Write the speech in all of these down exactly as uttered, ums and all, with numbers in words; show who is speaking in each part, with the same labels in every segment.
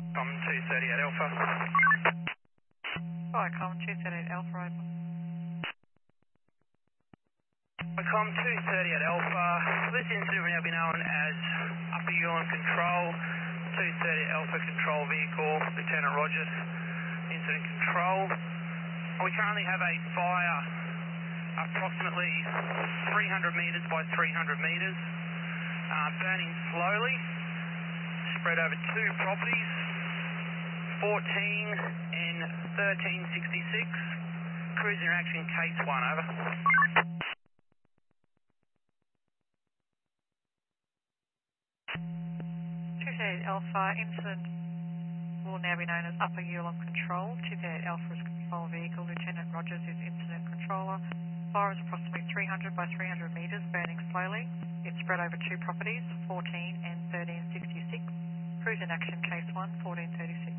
Speaker 1: Com two thirty at Alpha.
Speaker 2: Viacom two thirty-eight Alpha over.
Speaker 1: Com two thirty at Alpha. This incident will now be known as Upper Ulan Control. two thirty Alpha Control Vehicle, Lieutenant Rogers, Incident Control. We currently have a fire approximately three hundred metres by three hundred metres, uh, burning slowly, spread over two properties, fourteen and thirteen sixty-six. Cruise interaction case one, over.
Speaker 2: two thirty-eight Alpha, incident will now be known as Upper Ulan Control. two thirty-eight Alpha is control vehicle, Lieutenant Rogers is incident controller. Fire is approximately three hundred by three hundred metres, burning slowly. It's spread over two properties, fourteen and thirteen sixty-six. Cruise in action case one, fourteen thirty-six.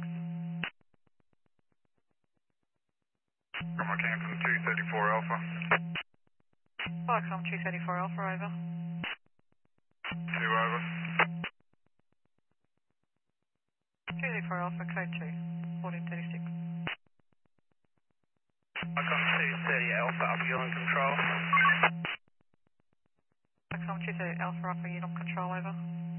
Speaker 3: From Campton two thirty-four Alpha.
Speaker 2: Viacom two thirty-four Alpha over.
Speaker 3: two over.
Speaker 2: two thirty-four Alpha, code two, fourteen thirty-six.
Speaker 1: Com two thirty Alpha, Upper Ulan Control.
Speaker 2: Viacom two thirty-eight Alpha, Upper Ulan Control over.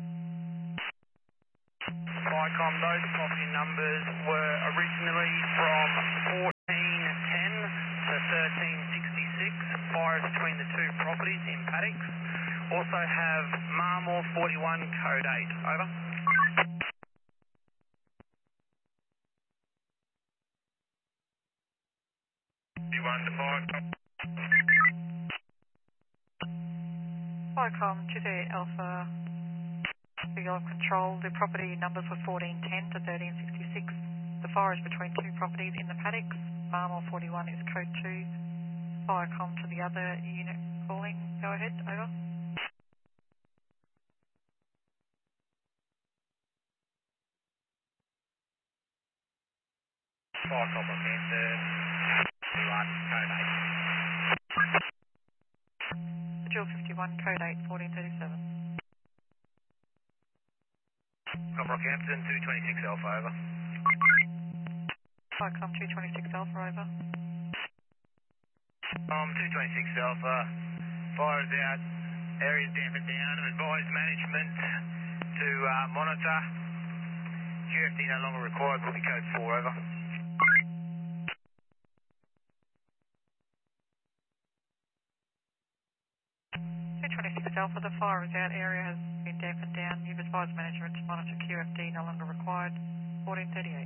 Speaker 1: Viacom, those property numbers were originally from fourteen ten to thirteen sixty-six. Fires between the two properties in paddocks. Also have Marmor forty-one, code eight, over.
Speaker 3: one to Viacom.
Speaker 2: Viacom two thirty-eight Alpha, Upper Ulan Control. The property numbers were fourteen ten to thirteen sixty-six. The fire is between two properties in the paddocks. Marmor forty-one is code two. Viacom to the other unit calling. Go ahead, over.
Speaker 3: Viacom on Campton one, code eight.
Speaker 2: Dual fifty-one, code eight, fourteen thirty-seven.
Speaker 3: From Campton two twenty-six Alpha, over.
Speaker 2: Viacom two twenty-six Alpha over.
Speaker 3: Um, two twenty-six Alpha. Fire is out. Area's dampened down. Advise management to uh, monitor. Q F D no longer required. Will be code four, over.
Speaker 2: two twenty-six Alpha, the fire is out. Area has been dampened down. You've advised management to monitor. Q F D no longer required. fourteen thirty-eight.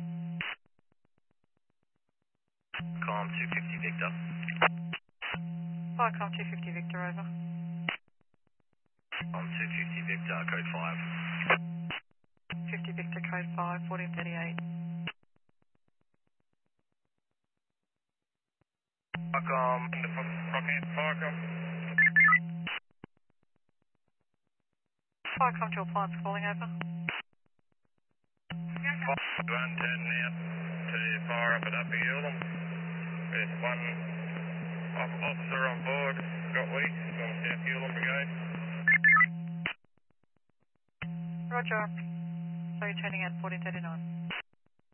Speaker 3: Com two fifty Victor.
Speaker 2: Viacom two fifty Victor over.
Speaker 3: Com two fifty Victor, code five.
Speaker 2: fifty Victor, code five, fourteen thirty-eight.
Speaker 3: Viacom, Viacom.
Speaker 2: Viacom to appliance calling over.
Speaker 3: One ten out to fire up at Upper Ulan. There's one officer on board, got weak, from South Ulan Brigade.
Speaker 2: Roger. So you're turning out fourteen thirty-nine.